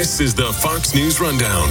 This is the Fox News Rundown.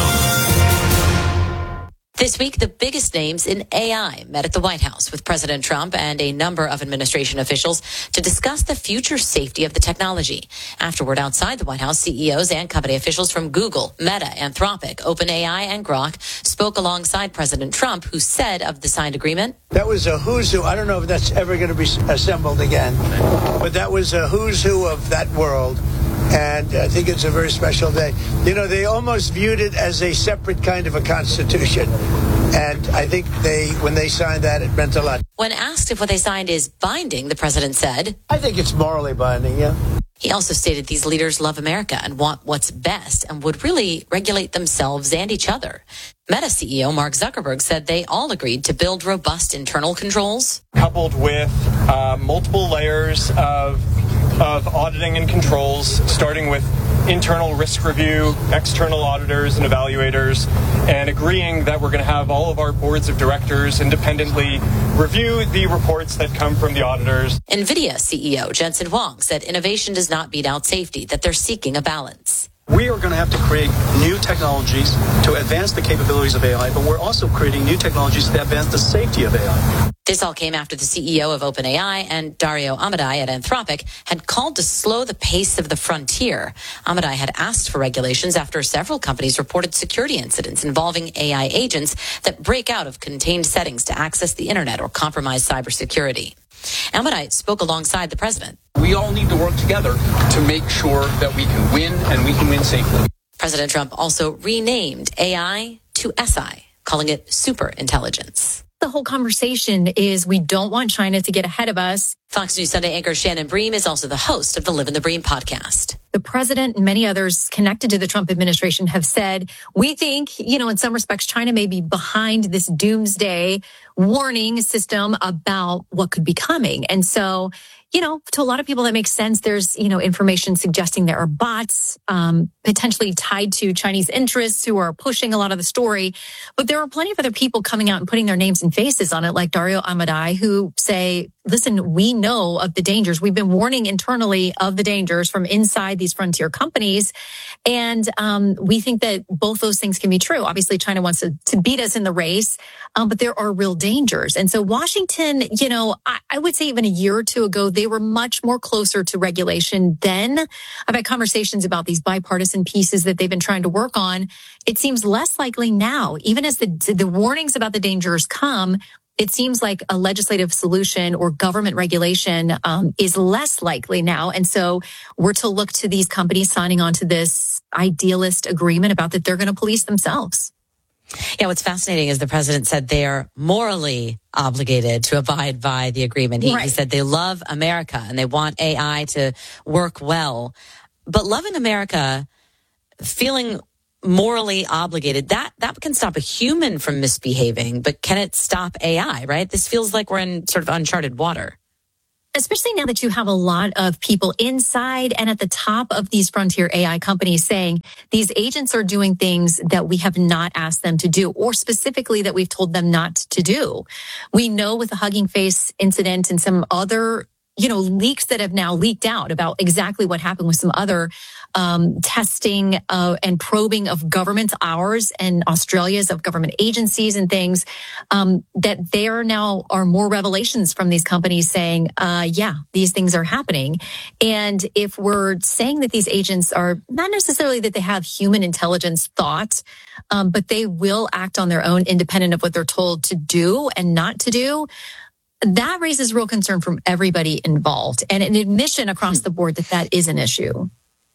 This week, the biggest names in AI met at the White House with President Trump and a number of administration officials to discuss the future safety of the technology. Afterward, outside the White House, CEOs and company officials from Google, Meta, Anthropic, OpenAI, and Grok spoke alongside President Trump, who said of the signed agreement, "That was a who's who. I don't know if that's ever going to be assembled again, but that was a who's who of that world. And I think it's a very special day. You know, they almost viewed it as a separate kind of a constitution. And I think when they signed that, it meant a lot." When asked if what they signed is binding, the president said, "I think it's morally binding, yeah." He also stated these leaders love America and want what's best and would really regulate themselves and each other. Meta CEO Mark Zuckerberg said they all agreed to build robust internal controls, coupled with multiple layers of auditing and controls, starting with internal risk review, external auditors and evaluators, and agreeing that we're going to have all of our boards of directors independently review the reports that come from the auditors. NVIDIA CEO Jensen Huang said innovation does not beat out safety, that they're seeking a balance. We are going to have to create new technologies to advance the capabilities of AI, but we're also creating new technologies to advance the safety of AI. This all came after the CEO of OpenAI and Dario Amodei at Anthropic had called to slow the pace of the frontier. Amodei had asked for regulations after several companies reported security incidents involving AI agents that break out of contained settings to access the internet or compromise cybersecurity. Amodei spoke alongside the president. We all need to work together to make sure that we can win and we can win safely. President Trump also renamed AI to SI, calling it superintelligence. The whole conversation is we don't want China to get ahead of us. Fox News Sunday anchor Shannon Bream is also the host of the Live in the Bream podcast. The president and many others connected to the Trump administration have said, we think, in some respects, China may be behind this doomsday warning system about what could be coming. And so, to a lot of people, that makes sense. There's, information suggesting there are bots potentially tied to Chinese interests who are pushing a lot of the story. But there are plenty of other people coming out and putting their names and faces on it, like Dario Amodei, who say, listen, we know of the dangers. We've been warning internally of the dangers from inside these frontier companies. And we think that both those things can be true. Obviously, China wants to beat us in the race, but there are real dangers. And so Washington, I would say even a year or two ago, they were much more closer to regulation then. I've had conversations about these bipartisan pieces that they've been trying to work on. It seems less likely now, even as the warnings about the dangers come. It seems like a legislative solution or government regulation is less likely now. And so we're to look to these companies signing on to this idealist agreement about that they're going to police themselves. Yeah, what's fascinating is the president said they are morally obligated to abide by the agreement. He said they love America and they want AI to work well. But loving America, feeling morally obligated, that can stop a human from misbehaving, but can it stop AI, right? This feels like we're in sort of uncharted water. Especially now that you have a lot of people inside and at the top of these frontier AI companies saying these agents are doing things that we have not asked them to do, or specifically that we've told them not to do. We know with the Hugging Face incident and some other leaks that have now leaked out about exactly what happened with some other testing and probing of government, ours and Australia's, of government agencies and things, that there now are more revelations from these companies saying, these things are happening. And if we're saying that these agents are not necessarily that they have human intelligence thought, but they will act on their own independent of what they're told to do and not to do, that raises real concern from everybody involved, and an admission across the board that is an issue.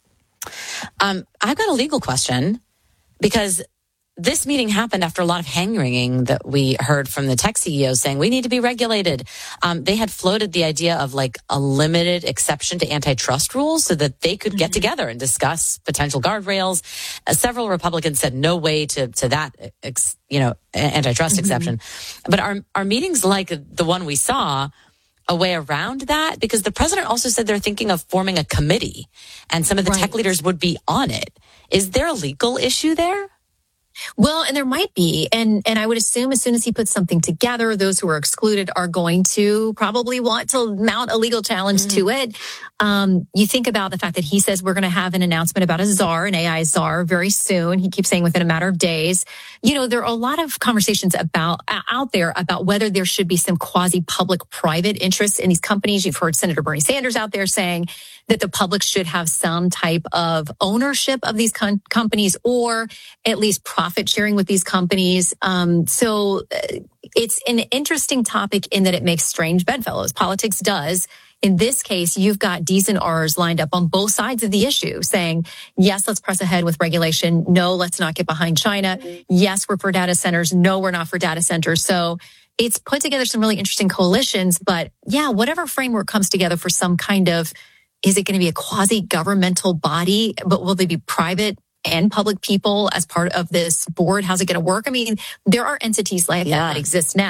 I've got a legal question, because this meeting happened after a lot of hand-wringing that we heard from the tech CEOs saying we need to be regulated. They had floated the idea of like a limited exception to antitrust rules so that they could get together and discuss potential guardrails. Several Republicans said no way to that, antitrust exception. But are meetings like the one we saw a way around that? Because the president also said they're thinking of forming a committee and some of the tech leaders would be on it. Is there a legal issue there? Well, and there might be. And I would assume as soon as he puts something together, those who are excluded are going to probably want to mount a legal challenge to it. You think about the fact that he says we're going to have an announcement about a czar, an AI czar, very soon. He keeps saying within a matter of days. You know, there are a lot of conversations out there about whether there should be some quasi-public-private interests in these companies. You've heard Senator Bernie Sanders out there saying that the public should have some type of ownership of these companies, or at least profit sharing with these companies. So it's an interesting topic in that it makes strange bedfellows. Politics does. In this case, you've got Ds and Rs lined up on both sides of the issue saying, yes, let's press ahead with regulation. No, let's not get behind China. Yes, we're for data centers. No, we're not for data centers. So it's put together some really interesting coalitions. But yeah, whatever framework comes together for some kind of, is it going to be a quasi-governmental body, but will they be private and public people as part of this board? How's it going to work? I mean, there are entities like that exist now.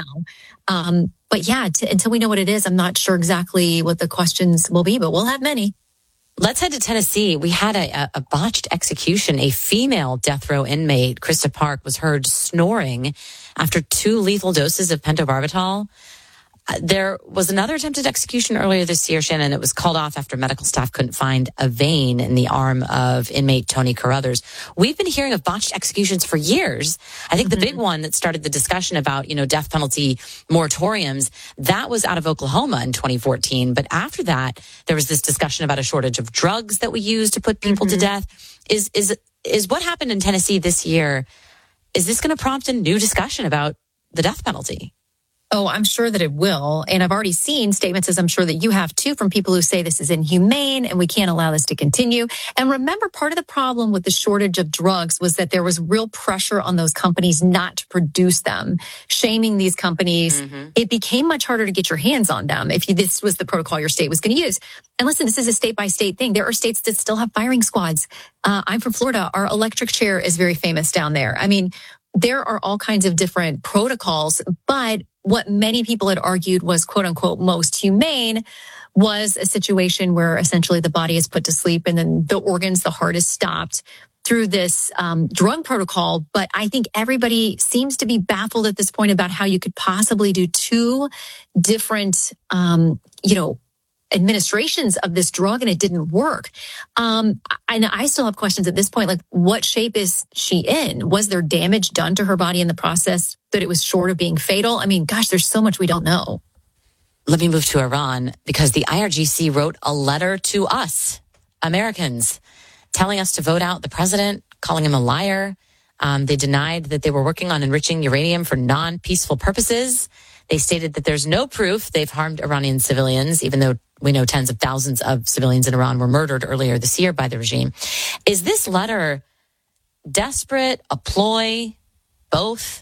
But yeah, until we know what it is, I'm not sure exactly what the questions will be, but we'll have many. Let's head to Tennessee. We had a botched execution. A female death row inmate, Krista Park, was heard snoring after 2 lethal doses of pentobarbital. There was another attempted execution earlier this year, Shannon. It was called off after medical staff couldn't find a vein in the arm of inmate Tony Carruthers. We've been hearing of botched executions for years. I think the big one that started the discussion about, death penalty moratoriums, that was out of Oklahoma in 2014. But after that, there was this discussion about a shortage of drugs that we use to put people to death. Is what happened in Tennessee this year, is this going to prompt a new discussion about the death penalty? Oh, I'm sure that it will. And I've already seen statements, as I'm sure that you have too, from people who say this is inhumane and we can't allow this to continue. And remember, part of the problem with the shortage of drugs was that there was real pressure on those companies not to produce them, shaming these companies. It became much harder to get your hands on them if this was the protocol your state was going to use. And listen, this is a state-by-state thing. There are states that still have firing squads. I'm from Florida. Our electric chair is very famous down there. I mean, there are all kinds of different protocols, but what many people had argued was, quote unquote, most humane was a situation where essentially the body is put to sleep and then the organs, the heart is stopped through this drug protocol. But I think everybody seems to be baffled at this point about how you could possibly do 2 different, administrations of this drug and it didn't work. And I still have questions at this point, like what shape is she in? Was there damage done to her body in the process that it was short of being fatal? I mean, gosh, there's so much we don't know. Let me move to Iran because the IRGC wrote a letter to us, Americans, telling us to vote out the president, calling him a liar. They denied that they were working on enriching uranium for non-peaceful purposes. They stated that there's no proof they've harmed Iranian civilians, even though we know tens of thousands of civilians in Iran were murdered earlier this year by the regime. Is this letter desperate, a ploy, both?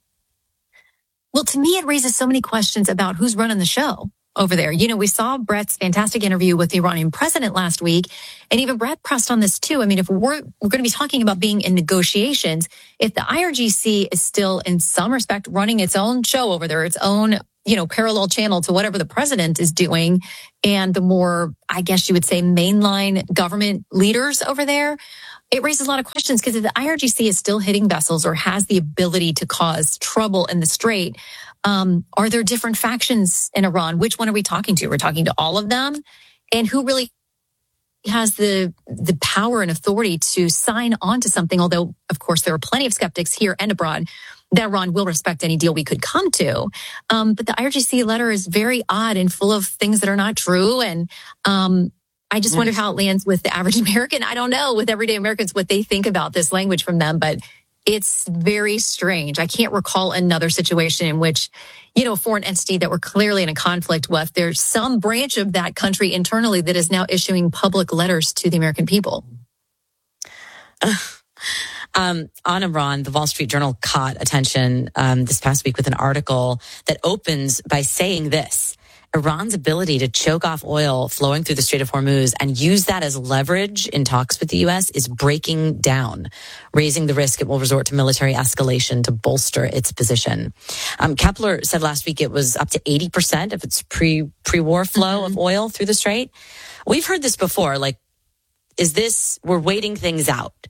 Well, to me, it raises so many questions about who's running the show over there. We saw Brett's fantastic interview with the Iranian president last week, and even Brett pressed on this too. I mean, if we're going to be talking about being in negotiations, if the IRGC is still in some respect running its own show over there, its own, parallel channel to whatever the president is doing, and the more, I guess you would say, mainline government leaders over there, it raises a lot of questions because if the IRGC is still hitting vessels or has the ability to cause trouble in the Strait, are there different factions in Iran? Which one are we talking to? We're talking to all of them? And who really has the power and authority to sign on to something? Although, of course, there are plenty of skeptics here and abroad that Iran will respect any deal we could come to. But the IRGC letter is very odd and full of things that are not true. And I just wonder how it lands with the average American. I don't know, with everyday Americans, what they think about this language from them. But it's very strange. I can't recall another situation in which, a foreign entity that we're clearly in a conflict with, there's some branch of that country internally that is now issuing public letters to the American people. On Iran, the Wall Street Journal caught attention this past week with an article that opens by saying this: Iran's ability to choke off oil flowing through the Strait of Hormuz and use that as leverage in talks with the U.S. is breaking down, raising the risk it will resort to military escalation to bolster its position. Kepler said last week it was up to 80% of its pre-war flow of oil through the Strait. We've heard this before. Like, we're waiting things out.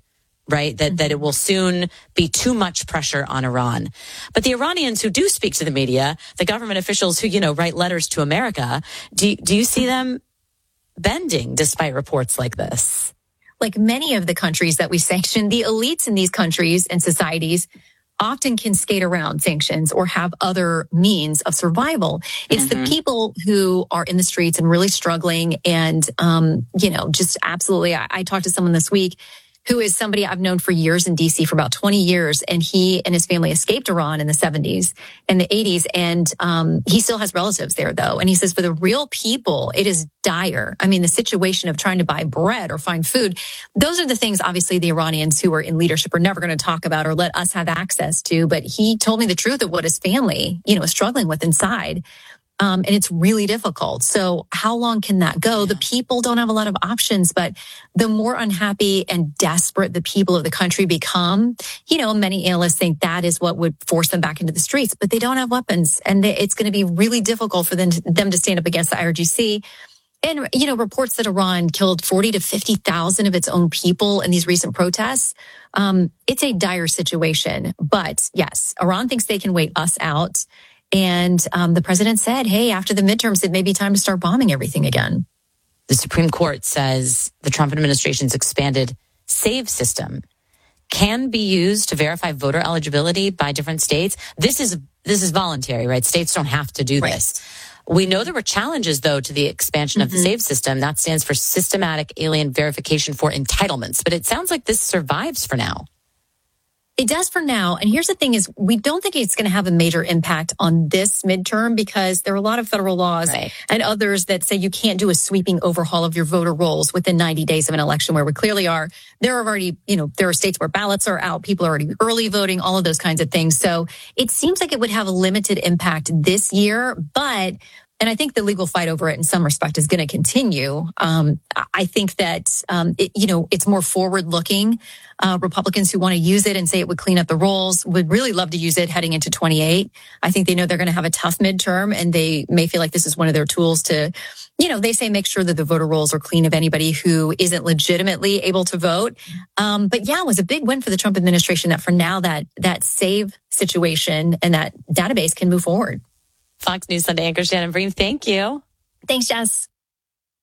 right? That it will soon be too much pressure on Iran. But the Iranians who do speak to the media, the government officials who, write letters to America, do you see them bending despite reports like this? Like many of the countries that we sanction, the elites in these countries and societies often can skate around sanctions or have other means of survival. It's the people who are in the streets and really struggling and, just absolutely. I talked to someone this week who is somebody I've known for years in DC for about 20 years. And he and his family escaped Iran in the 70s and the 80s. And he still has relatives there, though. And he says for the real people, it is dire. I mean, the situation of trying to buy bread or find food, those are the things, obviously, the Iranians who are in leadership are never going to talk about or let us have access to. But he told me the truth of what his family, is struggling with inside. And it's really difficult. So how long can that go? The people don't have a lot of options, but the more unhappy and desperate the people of the country become, many analysts think that is what would force them back into the streets, but they don't have weapons. And it's going to be really difficult for them to stand up against the IRGC. And, reports that Iran killed 40 to 50,000 of its own people in these recent protests. It's a dire situation. But yes, Iran thinks they can wait us out. And the president said, hey, after the midterms, it may be time to start bombing everything again. The Supreme Court says the Trump administration's expanded SAVE system can be used to verify voter eligibility by different states. This is voluntary, right? States don't have to do this. We know there were challenges, though, to the expansion of the SAVE system. That stands for Systematic Alien Verification for Entitlements. But it sounds like this survives for now. It does for now. And here's the thing is we don't think it's going to have a major impact on this midterm because there are a lot of federal laws and others that say you can't do a sweeping overhaul of your voter rolls within 90 days of an election where we clearly are. There are already, there are states where ballots are out. People are already early voting, all of those kinds of things. So it seems like it would have a limited impact this year, and I think the legal fight over it in some respect is going to continue. I think that, it's more forward looking. Republicans who want to use it and say it would clean up the rolls would really love to use it heading into 28. I think they know they're going to have a tough midterm and they may feel like this is one of their tools to, they say make sure that the voter rolls are clean of anybody who isn't legitimately able to vote. But yeah, it was a big win for the Trump administration that for now that SAVE situation and that database can move forward. Fox News Sunday anchor Shannon Bream, thank you. Thanks, Jess.